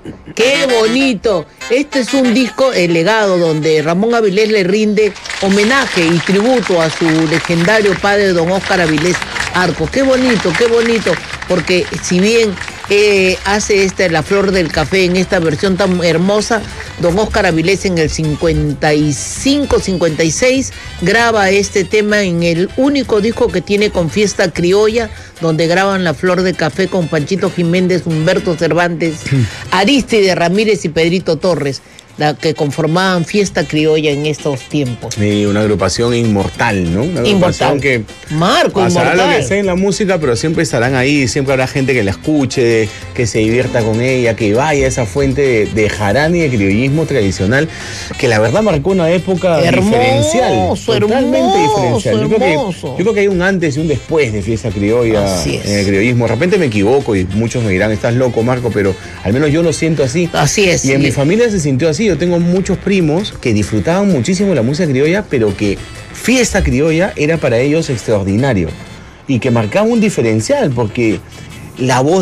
¡Qué bonito! Este es un disco, El Legado, donde Ramón Avilés le rinde homenaje y tributo a su legendario padre, don Óscar Avilés Arcos. ¡Qué bonito, qué bonito! Porque si bien hace La Flor del Café en esta versión tan hermosa, don Óscar Avilés en el 55-56 graba este tema en el único disco que tiene con Fiesta Criolla, donde graban La Flor del Café con Panchito Jiménez, Humberto Cervantes, Arístide Ramírez y Pedrito Torres, la que conformaban Fiesta Criolla en estos tiempos. Sí, una agrupación inmortal, ¿no? Una agrupación Inmortal. que Marco, pasará inmortal. lo que sea en la música, pero siempre estarán ahí, siempre habrá gente que la escuche, que se divierta con ella, que vaya a esa fuente de jarana y de criollismo tradicional, que la verdad marcó una época diferencial. Totalmente diferencial. Yo creo que hay un antes y un después de Fiesta Criolla en el criollismo. De repente me equivoco y muchos me dirán, estás loco, Marco, pero al menos yo lo siento así. Así es. Y en mi familia se sintió así. Yo tengo muchos primos que disfrutaban muchísimo la música criolla, pero que Fiesta Criolla era para ellos extraordinario y que marcaba un diferencial porque la voz